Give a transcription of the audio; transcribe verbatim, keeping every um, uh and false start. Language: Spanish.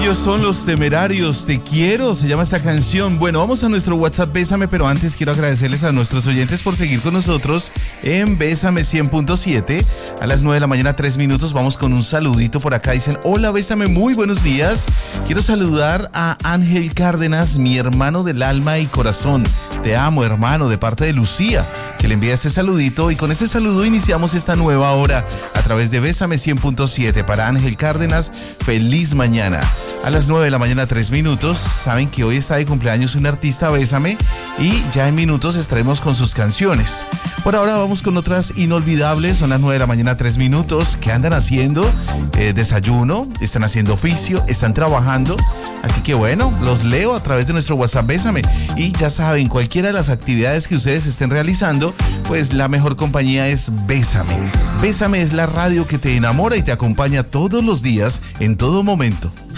Ellos son Los Temerarios, Te Quiero, se llama esta canción. Bueno, vamos a nuestro WhatsApp Bésame, pero antes quiero agradecerles a nuestros oyentes por seguir con nosotros en Bésame cien punto siete. A las nueve de la mañana, tres minutos, vamos con un saludito por acá. Dicen, hola Bésame, muy buenos días. Quiero saludar a Ángel Cárdenas, mi hermano del alma y corazón. Te amo, hermano, de parte de Lucía, que le envía este saludito. Y con ese saludo iniciamos esta nueva hora a través de Bésame cien punto siete. Para Ángel Cárdenas, feliz mañana. A las nueve de la mañana, tres minutos. Saben que hoy está de cumpleaños un artista, Bésame, y ya en minutos estaremos con sus canciones. Por ahora vamos con otras inolvidables. Son las nueve de la mañana, tres minutos. ¿Qué andan haciendo? Eh, desayuno, están haciendo oficio, están trabajando. Así que bueno, los leo a través de nuestro WhatsApp Bésame. Y ya saben, cualquiera de las actividades que ustedes estén realizando, pues la mejor compañía es Bésame. Bésame es la radio que te enamora y te acompaña todos los días, en todo momento.